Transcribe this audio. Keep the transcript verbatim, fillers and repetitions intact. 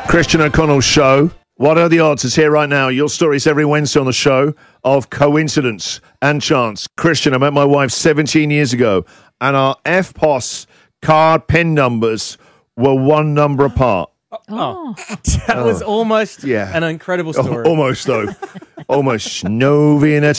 Christian O'Connell's show. What are the odds? It's here right now. Your stories every Wednesday on the show of coincidence and chance. Christian, I met my wife seventeen years ago, and our F P O S card pen numbers were one number apart. Oh, that was almost Yeah. an incredible story. Almost, though. Almost. No Vienna